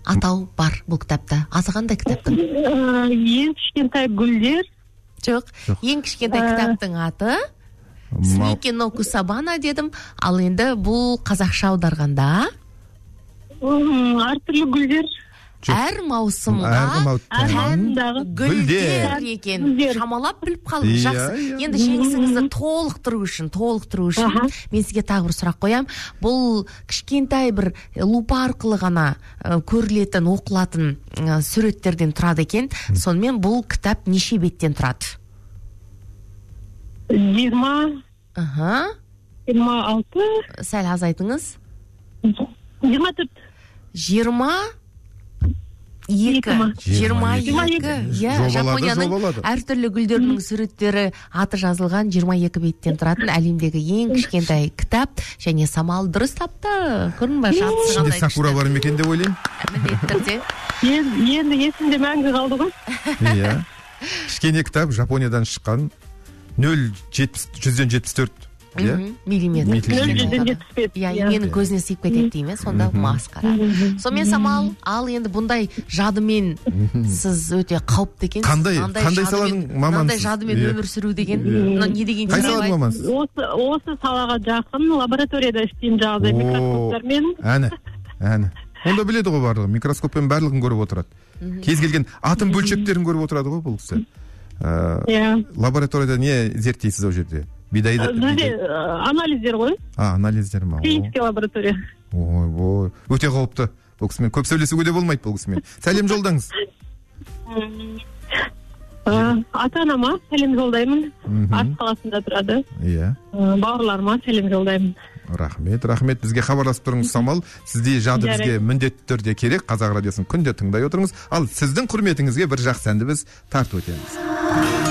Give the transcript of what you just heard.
атау бар бұл кітапта. Аты қандай кітаптың? Ең кішкентай гүлдер. Жоқ. Ең кішкентай кітаптың аты Снеки но Кусабана дедім. Ал енді бұл қазақша аударғанда Әртүрлі гүлдер. Әр маусымға гүлдер екен. Шамалап біліп қалдым. Жақсы. Енді жеңісіңізді толықтыру үшін мен сізге тағы бір сұрақ қоям. Бұл кішкентай бір лупа арқылы ғана көрілетін, оқылатын суреттерден тұрады екен. Сонымен бұл кітап неше беттен тұрады? 20. 26. Сәл азайтыңыз. 24. 22. Жапонияның әртүрлі гүлдерінің суреттері аты жазылған 22 беттен тұратын әлемдегі ең кішкентай кітап. Және Самал дұрыс тапты. Көрдің бе? Ішінде сакура бар ма екен деп ойлаймын. Міндетті түрде. Енді есімде мәңгі қалды ғой. Иә. Кішкене кітап Жапониядан шыққан 0,174 миллиметр. 0,175. Менің көзіне сыйып кетеді дейме, сонда масқара. Сонымен Самал, ал енді бұндай жадымен сіз өте қауіпті екенсіз. Қандай саланың мамансыз? Қандай жадымен өмір сүру деген, не деген? Қай саланың мамансыз? Осы салаға жақын лабораторияда істеймін жағдай микроскоптармен. Әні. Онда біледі ғой барлығы, микроскоппен барлығын көріп отырады. Кез келген атом бөлшектерін көріп отырады ғой бұл кісі. Лабораторияда не зерттейсіз ол жерде? Бізде анализдер ғой. Анализдер ма? Клинический лаборатория. Ой, өте қауіпті. Бұл кісімен көп сөйлесуге де болмайды бұл кісімен. Сәлем жолдаңыз. Ата-анама сәлем жолдаймын. Арыс қаласында тұрады. Иә. Бауырларыма сәлем жолдаймын. Рахмет. Бізге хабарласып тұрыңыз, Самал. Сізде жады бізге міндетті түрде керек. Қазақ радиосын күнде тыңдай отырыңыз. Ал сіздің құрметіңізге бір жақсы әнді біз тартып өтеміз.